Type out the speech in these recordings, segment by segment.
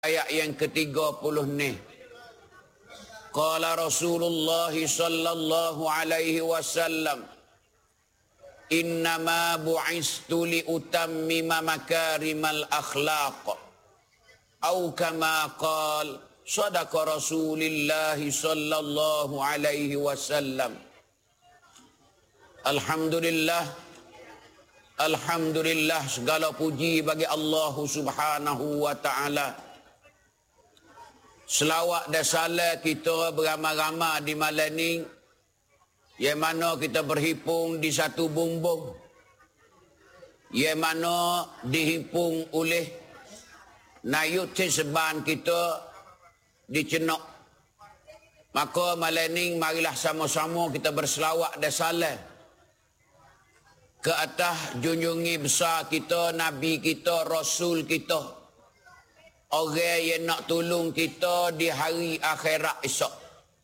Ayat yang ke-30 ni. Qala Rasulullah sallallahu alaihi wasallam, innama bu'istu li utammima makarimal akhlaq. Atau kama qala sadaqa Rasulullah sallallahu alaihi wasallam. Alhamdulillah, alhamdulillah, segala puji bagi Allah Subhanahu wa taala. Selawat dan salam kita beramai-ramai di malam ni, yang mana kita berhimpun di satu bumbung, yang mana dihimpun oleh nayut seban kita di cenok. Maka malam ni marilah sama-sama kita berselawat dan salam ke atas junjungi besar kita, Nabi kita, Rasul kita, orang yang nak tolong kita di hari akhirat esok.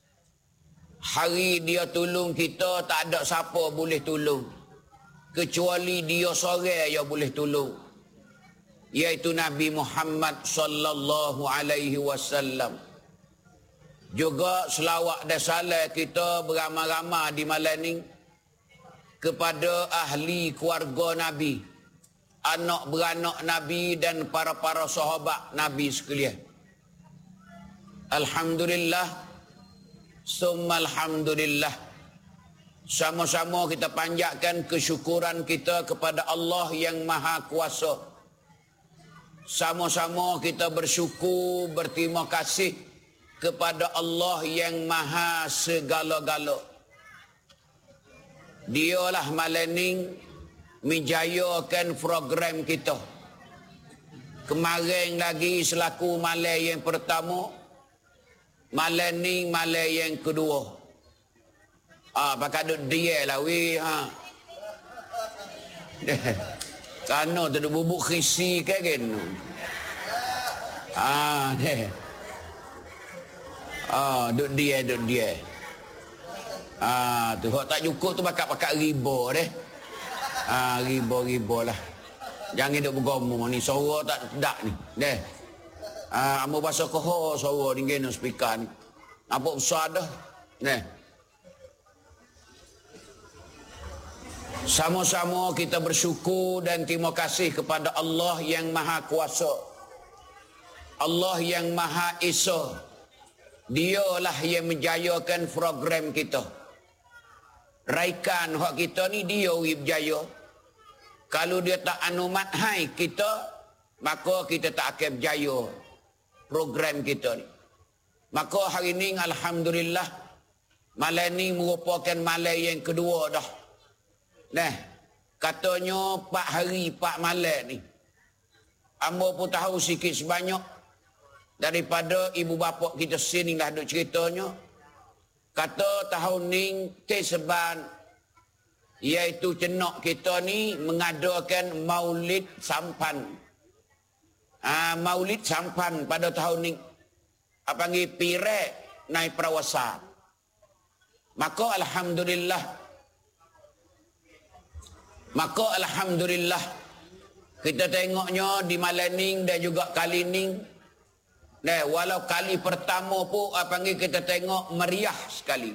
Hari dia tolong kita, tak ada siapa boleh tolong kecuali dia seorang yang boleh tolong, iaitu Nabi Muhammad sallallahu alaihi wasallam. Juga selawat dan salam kita beramai-ramai di malam ni kepada ahli keluarga Nabi, anak beranak Nabi dan para sahabat Nabi sekalian. Alhamdulillah, summa alhamdulillah. Sama-sama kita panjatkan kesyukuran kita kepada Allah yang Maha Kuasa. Sama-sama kita bersyukur, berterima kasih kepada Allah yang Maha Segala-gala. Dialah malam ni menjayakan program kita. Kemarin lagi selaku malam yang pertama, malam ni malam yang kedua. Pakai duk dia lah weh. Kerana tu duk bubuk khisi kan. Duk dia. Tu hak tak cukup tu pakat riba deh. Riba lah. Jangan duk bergomong ni, suara tak ni. Deh. Amo bahasa koho suara ni geno speaker ni. Apa besar dah. Deh. Sama-sama kita bersyukur dan terima kasih kepada Allah yang Maha Kuasa. Allah yang Maha Esa. Dialah yang menjayakan program kita. Raikan hak kita ni dia berjaya. Kalau dia tak anumat hai kita, maka kita tak akan berjaya program kita ni. Maka hari ni alhamdulillah, malam ni merupakan malam yang kedua dah. Nah, katanya 4 hari 4 malam ni. Ambo pun tahu sikit sebanyak daripada ibu bapa kita sini dah duk ceritanya. Kata tahun ni Keseban, iaitu cenok kita ni mengadakan maulid sampan. Maulid sampan pada tahun ni. Apa panggil pirek naik perawasa. Maka alhamdulillah kita tengoknya di malam ni dan juga kali ni. Walau kali pertama pun apa panggil kita tengok meriah sekali.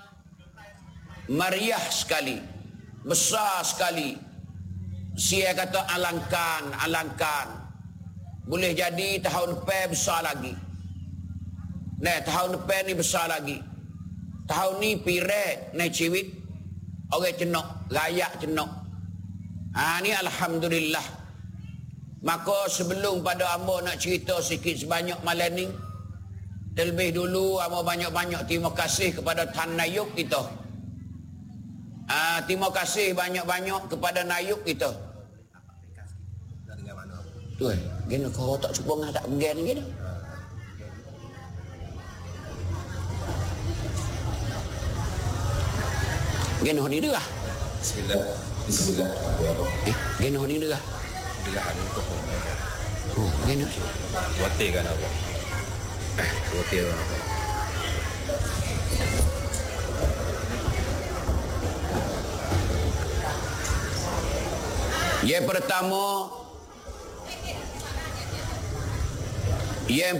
Meriah sekali. Besar sekali. Saya kata alangkan. Boleh jadi tahun depan besar lagi. Tahun depan ni besar lagi. Tahun ni pirek naik ciwit. Orang cenok, rakyat cenok. Ni alhamdulillah. Maka sebelum pada amba nak cerita sikit sebanyak malam ni, terlebih dulu amba banyak-banyak terima kasih kepada Tan Nayuk kita. Terima kasih banyak-banyak kepada Nayuk kita. Tu gini kau tak cuba ngah tak gen gini. Gini ni dah. Bismillah. Gini ni dah. Bila ada untuk Gini. Wate kan apa? Wate apa? Yang pertama Yang